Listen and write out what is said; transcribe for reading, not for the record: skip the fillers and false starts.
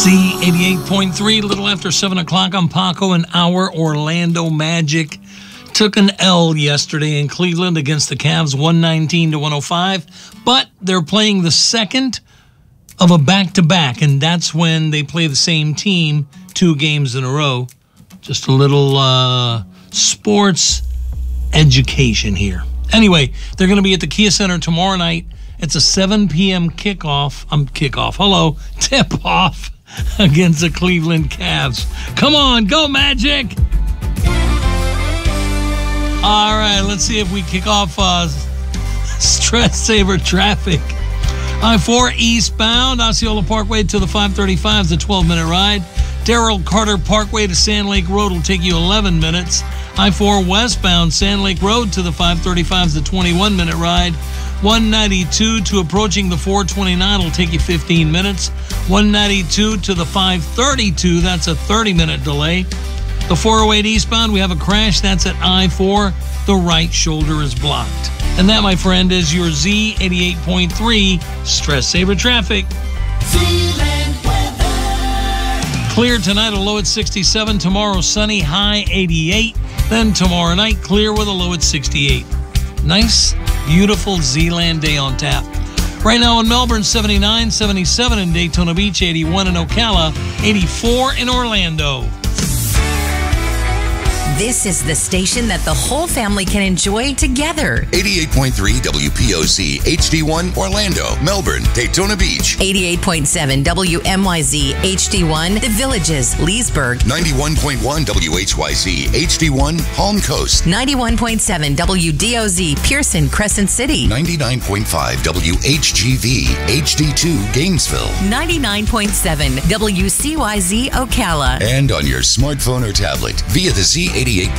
Z88.3, a little after 7 o'clock on Paco, and our Orlando Magic took an L yesterday in Cleveland against the Cavs, 119-105. But they're playing the second of a back-to-back, and that's when they play the same team 2 games in a row. Just a little sports education here. Anyway, they're going to be at the Kia Center tomorrow night. It's a 7 p.m. tip-off against the Cleveland Cavs. Come on, go Magic! All right, let's see if we kick off stress saver traffic. I-4 eastbound, Osceola Parkway to the 535 is a 12-minute ride. Darrell Carter Parkway to Sand Lake Road will take you 11 minutes. I-4 westbound, Sand Lake Road to the 535 is a 21-minute ride. 192 to approaching the 429 will take you 15 minutes. 192 to the 532, that's a 30-minute delay. The 408 eastbound, we have a crash. That's at I-4. The right shoulder is blocked. And that, my friend, is your Z88.3 Stress Saver Traffic. Clear tonight, a low at 67. Tomorrow, sunny, high 88. Then tomorrow night, clear with a low at 68. Nice, beautiful Zealand day on tap. Right now in Melbourne, 79, 77 in Daytona Beach, 81 in Ocala, 84 in Orlando. This is the station that the whole family can enjoy together. 88.3 WPOC HD1 Orlando, Melbourne, Daytona Beach. 88.7 WMYZ HD1 The Villages, Leesburg. 91.1 WHYZ HD1 Palm Coast. 91.7 WDOZ Pearson, Crescent City. 99.5 WHGV HD2 Gainesville. 99.7 WCYZ Ocala. And on your smartphone or tablet via the Z88.3